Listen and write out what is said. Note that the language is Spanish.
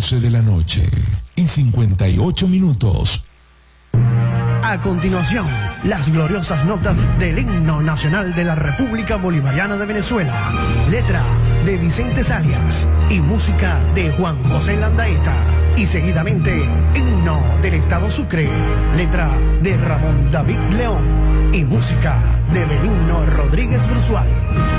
12 de la noche y 58 minutos. A continuación, las gloriosas notas del himno nacional de la República Bolivariana de Venezuela. Letra de Vicente Salias y música de Juan José Landaeta. Y seguidamente, himno del Estado Sucre. Letra de Ramón David León y música de Benigno Rodríguez Brusual.